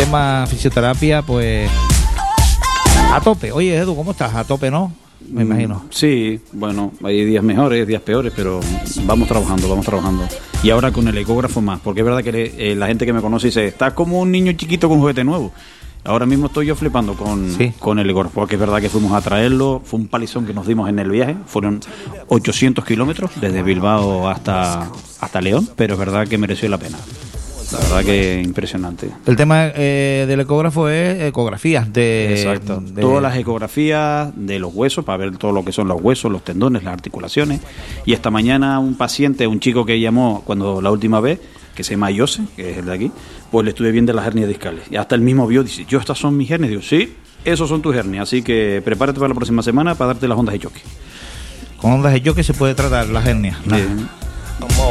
tema fisioterapia, pues a tope. Oye, Edu, ¿cómo estás? A tope, ¿no? Me imagino. Sí, bueno, hay días mejores, días peores, pero vamos trabajando. Y ahora con el ecógrafo más, porque es verdad que la gente que me conoce dice, estás como un niño chiquito con juguete nuevo. Ahora mismo estoy yo flipando con el ecógrafo, porque es verdad que fuimos a traerlo, fue un palizón que nos dimos en el viaje, fueron 800 kilómetros desde Bilbao hasta León, pero es verdad que mereció la pena. La verdad que impresionante. El tema del ecógrafo es ecografías Exacto. Todas las ecografías de los huesos, para ver todo lo que son los huesos, los tendones, las articulaciones. Y esta mañana un chico que llamó cuando la última vez, que se llama Jose, que es el de aquí, pues le estuve viendo las hernias discales. Y hasta él mismo vio, dice, estas son mis hernias. Digo, sí, esos son tus hernias. Así que prepárate para la próxima semana para darte las ondas de choque. Con ondas de choque se puede tratar las hernias. Sí.